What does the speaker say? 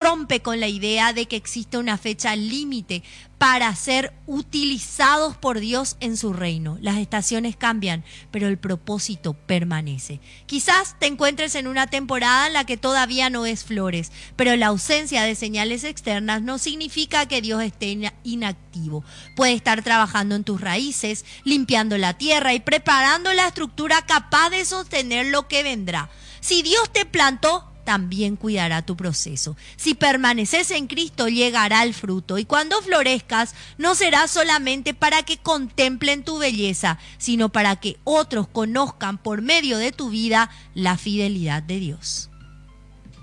rompe con la idea de que existe una fecha límite para ser utilizados por Dios en su reino. Las estaciones cambian, pero el propósito permanece. Quizás te encuentres en una temporada en la que todavía no ves flores, pero la ausencia de señales externas no significa que Dios esté inactivo. Puede estar trabajando en tus raíces, limpiando la tierra y preparando la estructura capaz de sostener lo que vendrá. Si Dios te plantó, también cuidará tu proceso. Si permaneces en Cristo, llegará el fruto. Y cuando florezcas, no será solamente para que contemplen tu belleza, sino para que otros conozcan por medio de tu vida la fidelidad de Dios.